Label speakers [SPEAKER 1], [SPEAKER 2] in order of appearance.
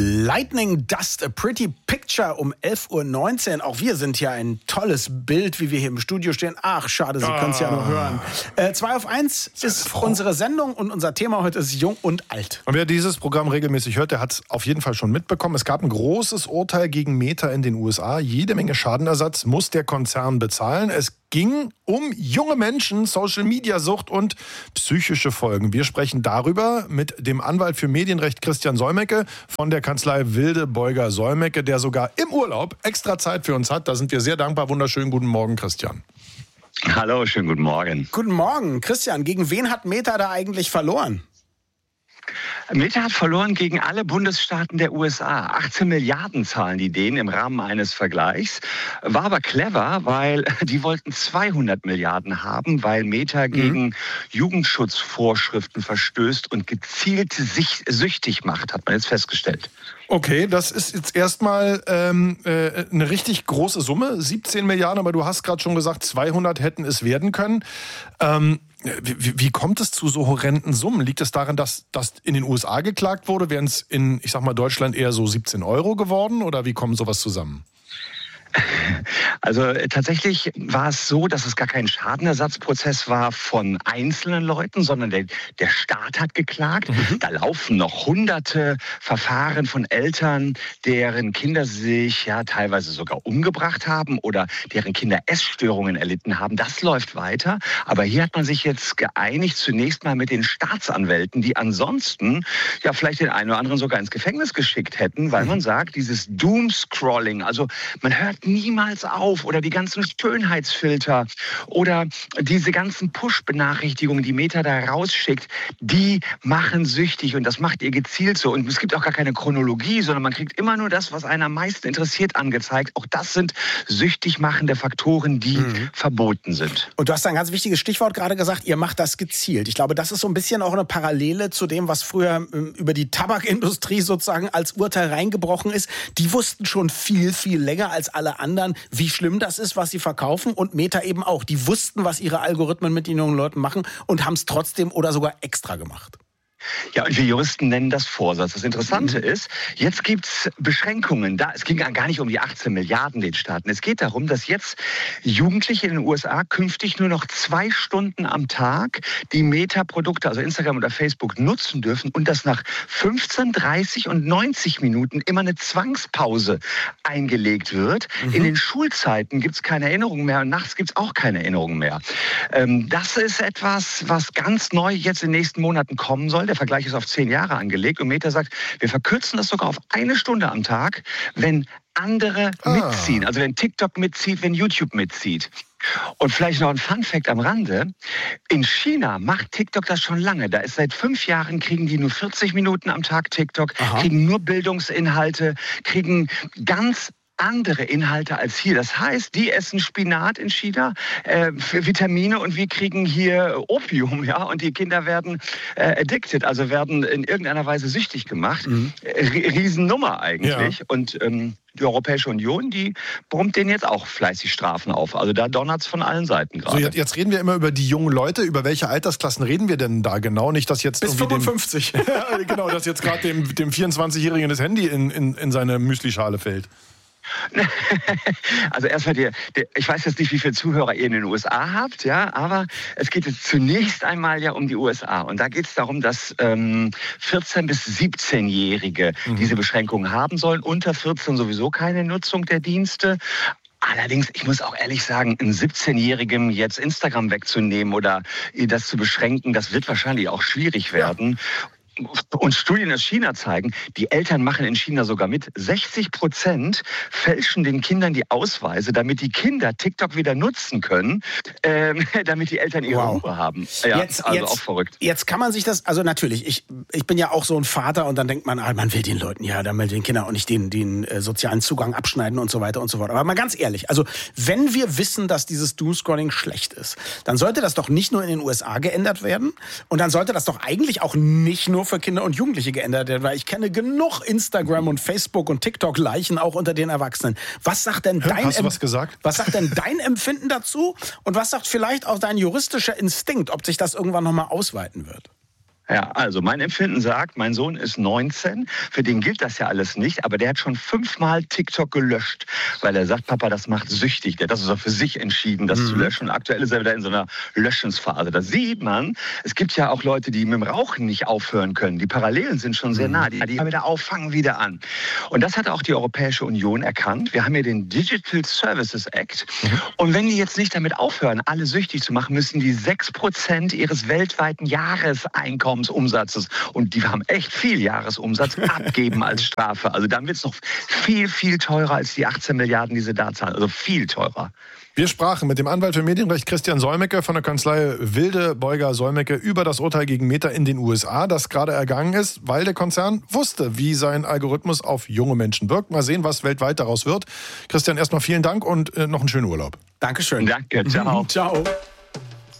[SPEAKER 1] Lightning Dust, a pretty picture um 11.19 Uhr. Auch wir sind hier ein tolles Bild, wie wir hier im Studio stehen. Ach, schade, Sie können es ja noch hören. 2 auf 1 ist unsere Sendung und unser Thema heute ist Jung und Alt.
[SPEAKER 2] Und wer dieses Programm regelmäßig hört, der hat es auf jeden Fall schon mitbekommen. Es gab ein großes Urteil gegen Meta in den USA. Jede Menge Schadenersatz muss der Konzern bezahlen. Es ging um junge Menschen, Social-Media-Sucht und psychische Folgen. Wir sprechen darüber mit dem Anwalt für Medienrecht Christian Solmecke von der Kanzlei Wilde Beuger Solmecke, der sogar im Urlaub extra Zeit für uns hat. Da sind wir sehr dankbar. Wunderschönen guten Morgen, Christian.
[SPEAKER 3] Hallo, schönen guten Morgen.
[SPEAKER 1] Guten Morgen. Christian, gegen wen hat Meta da eigentlich verloren?
[SPEAKER 3] Meta hat verloren gegen alle Bundesstaaten der USA. 18 Milliarden zahlen die denen im Rahmen eines Vergleichs. War aber clever, weil die wollten 200 Milliarden haben, weil Meta gegen Jugendschutzvorschriften verstößt und gezielt sich süchtig macht, hat man jetzt festgestellt.
[SPEAKER 2] Okay, das ist jetzt erstmal eine richtig große Summe, 17 Milliarden, aber du hast gerade schon gesagt, 200 hätten es werden können. Wie kommt es zu so horrenden Summen? Liegt es daran, dass das in den USA geklagt wurde? Wären es in, ich sag mal, Deutschland eher so 17 Euro geworden? Oder wie kommt sowas zusammen?
[SPEAKER 3] Also tatsächlich war es so, dass es gar kein Schadenersatzprozess war von einzelnen Leuten, sondern der Staat hat geklagt. Da laufen noch hunderte Verfahren von Eltern, deren Kinder sich ja teilweise sogar umgebracht haben oder deren Kinder Essstörungen erlitten haben. Das läuft weiter. Aber hier hat man sich jetzt geeinigt, zunächst mal mit den Staatsanwälten, die ansonsten ja vielleicht den einen oder anderen sogar ins Gefängnis geschickt hätten, weil man sagt, dieses Doomscrolling, also man hört niemals auf oder die ganzen Schönheitsfilter oder diese ganzen Push-Benachrichtigungen, die Meta da rausschickt, die machen süchtig und das macht ihr gezielt so. Und es gibt auch gar keine Chronologie, sondern man kriegt immer nur das, was einen am meisten interessiert, angezeigt. Auch das sind süchtig machende Faktoren, die verboten sind.
[SPEAKER 1] Und du hast ein ganz wichtiges Stichwort gerade gesagt, ihr macht das gezielt. Ich glaube, das ist so ein bisschen auch eine Parallele zu dem, was früher über die Tabakindustrie sozusagen als Urteil reingebrochen ist. Die wussten schon viel, viel länger als alle anderen, wie schlimm das ist, was sie verkaufen, und Meta eben auch. Die wussten, was ihre Algorithmen mit den jungen Leuten machen und haben es trotzdem oder sogar extra gemacht.
[SPEAKER 3] Ja, und wir Juristen nennen das Vorsatz. Das Interessante ist, jetzt gibt's Beschränkungen. Es ging gar nicht um die 18 Milliarden den Staaten. Es geht darum, dass jetzt Jugendliche in den USA künftig nur noch 2 Stunden am Tag die Meta-Produkte, also Instagram oder Facebook, nutzen dürfen und dass nach 15, 30 und 90 Minuten immer eine Zwangspause eingelegt wird. In den Schulzeiten gibt's keine Erinnerungen mehr und nachts gibt's auch keine Erinnerungen mehr. Das ist etwas, was ganz neu jetzt in den nächsten Monaten kommen soll. Der Vergleich ist auf 10 Jahre angelegt und Meta sagt, wir verkürzen das sogar auf 1 Stunde am Tag, wenn andere mitziehen. Also wenn TikTok mitzieht, wenn YouTube mitzieht. Und vielleicht noch ein Funfact am Rande. In China macht TikTok das schon lange. Da ist seit 5 Jahren, kriegen die nur 40 Minuten am Tag TikTok, kriegen nur Bildungsinhalte, kriegen ganz andere Inhalte als hier. Das heißt, die essen Spinat in China für Vitamine und wir kriegen hier Opium, ja, und die Kinder werden addicted, also werden in irgendeiner Weise süchtig gemacht. Riesennummer eigentlich. Ja. Und die Europäische Union, die brummt denen jetzt auch fleißig Strafen auf. Also da donnert's von allen Seiten gerade.
[SPEAKER 2] So, jetzt reden wir immer über die jungen Leute. Über welche Altersklassen reden wir denn da genau? Nicht, dass jetzt
[SPEAKER 1] bis 55.
[SPEAKER 2] Genau, dass jetzt gerade dem 24-Jährigen das Handy in seine Müslischale fällt.
[SPEAKER 3] Also erstmal, ich weiß jetzt nicht, wie viele Zuhörer ihr in den USA habt, ja, aber es geht jetzt zunächst einmal ja um die USA. Und da geht es darum, dass 14- bis 17-Jährige diese Beschränkungen haben sollen. Unter 14 sowieso keine Nutzung der Dienste. Allerdings, ich muss auch ehrlich sagen, einem 17-Jährigen jetzt Instagram wegzunehmen oder das zu beschränken, das wird wahrscheinlich auch schwierig werden. Ja. Und Studien aus China zeigen, die Eltern machen in China sogar mit. 60% fälschen den Kindern die Ausweise, damit die Kinder TikTok wieder nutzen können, damit die Eltern ihre Ruhe haben. Ja, jetzt, auch verrückt.
[SPEAKER 1] Jetzt kann man sich das, also natürlich, ich bin ja auch so ein Vater und dann denkt man, man will den Leuten ja, dann will den Kindern auch nicht den sozialen Zugang abschneiden und so weiter und so fort. Aber mal ganz ehrlich, also wenn wir wissen, dass dieses Doomscrolling schlecht ist, dann sollte das doch nicht nur in den USA geändert werden und dann sollte das doch eigentlich auch nicht nur für Kinder und Jugendliche geändert werden, weil ich kenne genug Instagram und Facebook und TikTok-Leichen auch unter den Erwachsenen. Was sagt denn was sagt denn dein Empfinden dazu und was sagt vielleicht auch dein juristischer Instinkt, ob sich das irgendwann nochmal ausweiten wird?
[SPEAKER 3] Ja, also mein Empfinden sagt, mein Sohn ist 19, für den gilt das ja alles nicht, aber der hat schon 5-mal TikTok gelöscht, weil er sagt, Papa, das macht süchtig. Der hat das also für sich entschieden, das zu löschen. Und aktuell ist er wieder in so einer Löschensphase. Da sieht man, es gibt ja auch Leute, die mit dem Rauchen nicht aufhören können. Die Parallelen sind schon sehr nah. Die wieder auffangen, wieder an. Und das hat auch die Europäische Union erkannt. Wir haben ja den Digital Services Act. Und wenn die jetzt nicht damit aufhören, alle süchtig zu machen, müssen die 6% ihres weltweiten Jahreseinkommensumsatzes, und die haben echt viel Jahresumsatz, abgeben als Strafe. Also dann wird es noch viel, viel teurer als die 18 Milliarden, die sie da zahlen. Also viel teurer.
[SPEAKER 2] Wir sprachen mit dem Anwalt für Medienrecht Christian Solmecke von der Kanzlei Wilde Beuger Solmecke über das Urteil gegen Meta in den USA, das gerade ergangen ist, weil der Konzern wusste, wie sein Algorithmus auf junge Menschen wirkt. Mal sehen, was weltweit daraus wird. Christian, erstmal vielen Dank und noch einen schönen Urlaub.
[SPEAKER 1] Dankeschön.
[SPEAKER 3] Danke, ciao.
[SPEAKER 1] Ciao.